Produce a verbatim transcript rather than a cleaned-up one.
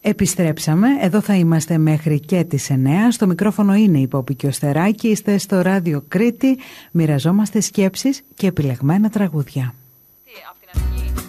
Επιστρέψαμε, εδώ θα είμαστε μέχρι και τις εννέα. Στο μικρόφωνο είναι η Πόπη και ο Στεράκη. Είστε στο Ράδιο Κρήτη, μοιραζόμαστε σκέψεις και επιλεγμένα τραγούδια.